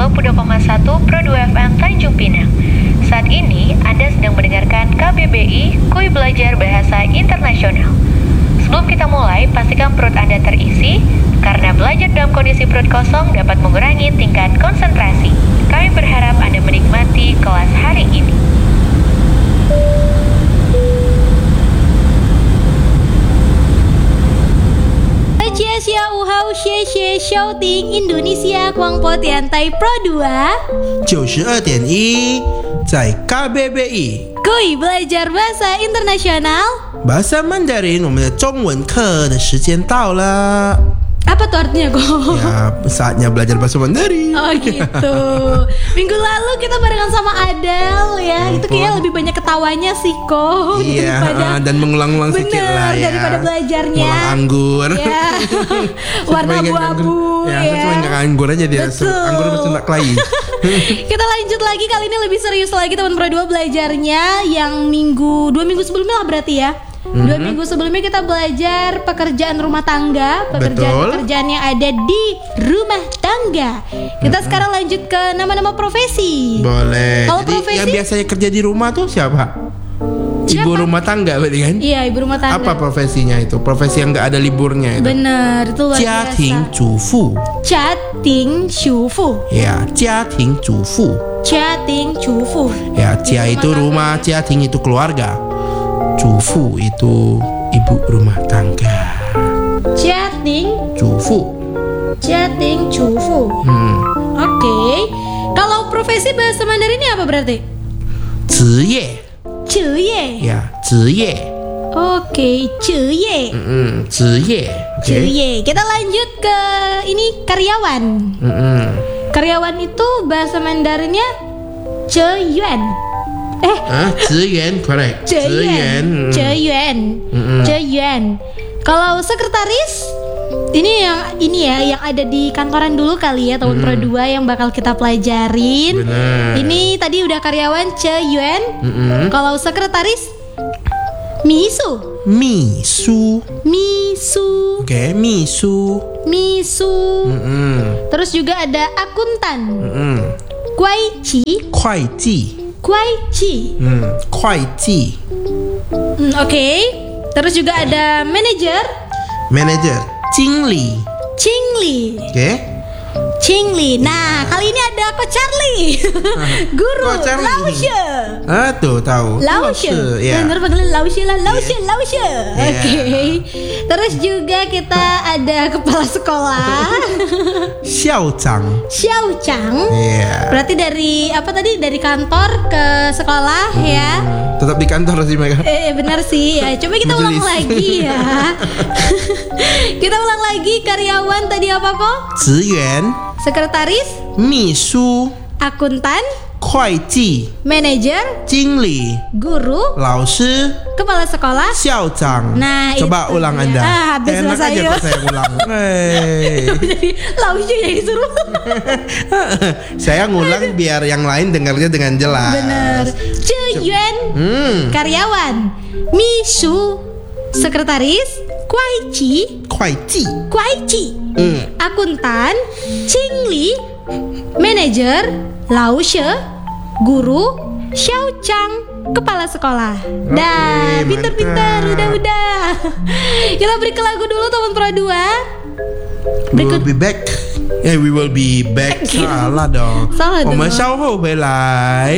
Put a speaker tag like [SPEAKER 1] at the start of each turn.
[SPEAKER 1] 92,1 Pro 2 FM Tanjung Pinang. Saat ini Anda sedang mendengarkan KBBI Kuy Belajar Bahasa Internasional. Sebelum kita mulai, pastikan perut Anda terisi, karena belajar dalam kondisi perut kosong dapat mengurangi tingkat konsentrasi. Kami berharap Anda menikmati kelas hari ini. Jia Uhau Xie Shouting Indonesia Kuang Po Tiantai Pro 2
[SPEAKER 2] 92.1在 KBBI
[SPEAKER 1] Kuy Belajar Bahasa Internasional
[SPEAKER 2] Bahasa Mandarin 我们的中文课的时间到了。
[SPEAKER 1] Apa tuh artinya kok?
[SPEAKER 2] Ya, saatnya belajar bahasa Mandarin.
[SPEAKER 1] Oh gitu. Minggu lalu kita barengan sama Adel ya. Itu kayak lebih banyak ketawanya sih kok.
[SPEAKER 2] Iya, dan mengulang-ulang sedikit lah ya.
[SPEAKER 1] Daripada belajarnya.
[SPEAKER 2] Mengulang anggur.
[SPEAKER 1] Ya. Warna abu-abu.
[SPEAKER 2] Ya, saya cuma ingat anggur aja dia. Anggur masih nak kelayi.
[SPEAKER 1] Kita lanjut lagi, kali ini lebih serius lagi teman Pro 2 belajarnya. Yang 2 minggu sebelumnya lah berarti ya. 2 minggu sebelumnya kita belajar pekerjaan rumah tangga, pekerjaan-pekerjaan yang ada di rumah tangga. Kita sekarang lanjut ke nama-nama profesi.
[SPEAKER 2] Boleh.
[SPEAKER 1] Kalau
[SPEAKER 2] jadi
[SPEAKER 1] profesi,
[SPEAKER 2] yang biasanya kerja di rumah tuh siapa? Ibu rumah tangga berarti kan?
[SPEAKER 1] Iya, ibu rumah tangga.
[SPEAKER 2] Apa profesinya itu? Profesi yang nggak ada liburnya itu.
[SPEAKER 1] Bener, itu luar biasa.
[SPEAKER 2] 家庭主妇.
[SPEAKER 1] 家庭主妇.
[SPEAKER 2] Ya, 家庭主妇.
[SPEAKER 1] 家庭主妇.
[SPEAKER 2] Ya, 家itu rumah, 家庭itu keluarga. 主妇 itu ibu rumah tangga.
[SPEAKER 1] 家庭
[SPEAKER 2] 主妇.
[SPEAKER 1] 家庭主妇. Oke. Kalau profesi bahasa Mandarinnya apa berarti?
[SPEAKER 2] 职业.
[SPEAKER 1] 职业.
[SPEAKER 2] Ya, 职业.
[SPEAKER 1] Oke, 职业.
[SPEAKER 2] 职业.
[SPEAKER 1] Oke. Kita lanjut ke ini karyawan. Karyawan itu bahasa Mandarinnya 职员.
[SPEAKER 2] 职员 correct.
[SPEAKER 1] 职员. 职员. Kalau sekretaris ini ya yang ada di kantoran dulu kali ya tahun Pro 2 yang bakal kita pelajarin.
[SPEAKER 2] Benar.
[SPEAKER 1] Ini tadi udah karyawan 职员. Kalau sekretaris misu.
[SPEAKER 2] Misu. Oke, misu.
[SPEAKER 1] Terus juga ada akuntan. 会计.
[SPEAKER 2] 会计. 会计.
[SPEAKER 1] Oke. Terus juga ada manajer.
[SPEAKER 2] 经理.
[SPEAKER 1] 经理.
[SPEAKER 2] Oke.
[SPEAKER 1] 经理. Nah, kali ini ada Coach Charlie. Guru.
[SPEAKER 2] Coach Charlie.
[SPEAKER 1] 老师.
[SPEAKER 2] Tuh tahu.
[SPEAKER 1] 老师.
[SPEAKER 2] Ya.
[SPEAKER 1] Bener panggilnya 老师lah. 老师. Oke. Terus juga kita ada kepala sekolah.
[SPEAKER 2] 校长.
[SPEAKER 1] 校长.
[SPEAKER 2] Iya.
[SPEAKER 1] Berarti dari apa tadi? Dari kantor ke sekolah ya.
[SPEAKER 2] Tetap di kantor sih mereka.
[SPEAKER 1] Benar sih ya. Coba kita ulang lagi ya. Kita ulang lagi. Karyawan tadi apa kok?
[SPEAKER 2] 职员.
[SPEAKER 1] Sekretaris.
[SPEAKER 2] 秘书.
[SPEAKER 1] Akuntan.
[SPEAKER 2] 会计.
[SPEAKER 1] Manajer.
[SPEAKER 2] 经理.
[SPEAKER 1] Guru.
[SPEAKER 2] 老师.
[SPEAKER 1] Kepala sekolah.
[SPEAKER 2] 校长.
[SPEAKER 1] Nah,
[SPEAKER 2] coba
[SPEAKER 1] itu
[SPEAKER 2] ulang
[SPEAKER 1] dia.
[SPEAKER 2] Anda.
[SPEAKER 1] Habis
[SPEAKER 2] Enak
[SPEAKER 1] selesai
[SPEAKER 2] aja
[SPEAKER 1] yuk.
[SPEAKER 2] kalau saya ulang.
[SPEAKER 1] Jadi lausu yang disuruh.
[SPEAKER 2] Saya ngulang biar yang lain dengarnya dengan jelas.
[SPEAKER 1] Bener. 职员. Karyawan. 秘书. Sekretaris. 会计.
[SPEAKER 2] 会计.
[SPEAKER 1] Akuntan. 经理. Manajer. 老师. Guru. 校长. Kepala sekolah. Dah, pintar-pintar, udah. Kita break lagu dulu teman Pro 2.
[SPEAKER 2] We will be back. We will be back. Salah dong.
[SPEAKER 1] salah dong.
[SPEAKER 2] 我们稍后回来。